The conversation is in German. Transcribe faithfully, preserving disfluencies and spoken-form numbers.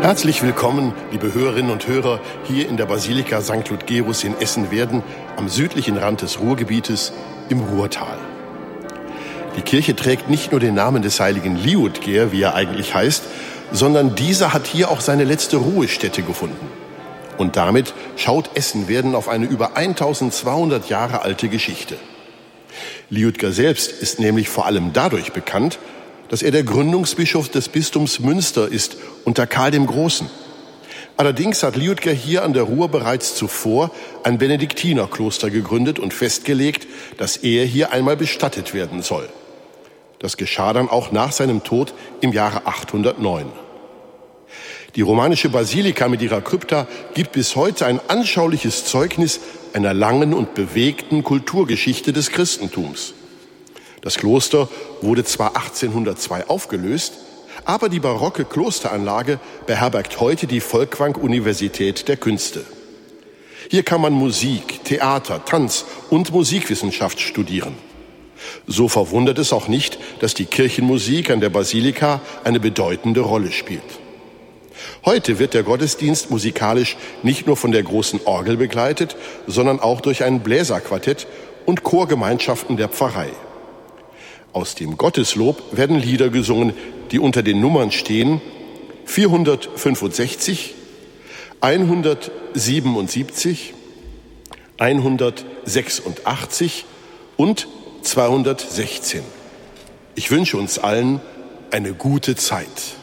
Herzlich willkommen, liebe Hörerinnen und Hörer, hier in der Basilika Sankt Ludgerus in Essen-Werden am südlichen Rand des Ruhrgebietes im Ruhrtal. Die Kirche trägt nicht nur den Namen des heiligen Liudger, wie er eigentlich heißt, sondern dieser hat hier auch seine letzte Ruhestätte gefunden. Und damit schaut Essen-Werden auf eine über eintausendzweihundert Jahre alte Geschichte. Liudger selbst ist nämlich vor allem dadurch bekannt, dass er der Gründungsbischof des Bistums Münster ist unter Karl dem Großen. Allerdings hat Liudger hier an der Ruhr bereits zuvor ein Benediktinerkloster gegründet und festgelegt, dass er hier einmal bestattet werden soll. Das geschah dann auch nach seinem Tod im Jahre achthundertneun. Die romanische Basilika mit ihrer Krypta gibt bis heute ein anschauliches Zeugnis einer langen und bewegten Kulturgeschichte des Christentums. Das Kloster wurde zwar achtzehnhundertzwei aufgelöst, aber die barocke Klosteranlage beherbergt heute die Folkwang-Universität der Künste. Hier kann man Musik, Theater, Tanz und Musikwissenschaft studieren. So verwundert es auch nicht, dass die Kirchenmusik an der Basilika eine bedeutende Rolle spielt. Heute wird der Gottesdienst musikalisch nicht nur von der großen Orgel begleitet, sondern auch durch ein Bläserquartett und Chorgemeinschaften der Pfarrei. Aus dem Gotteslob werden Lieder gesungen, die unter den Nummern stehen vierhundertfünfundsechzig, hundertsiebenundsiebzig, hundertsechsundachtzig und zweihundertsechzehn. Ich wünsche uns allen eine gute Zeit.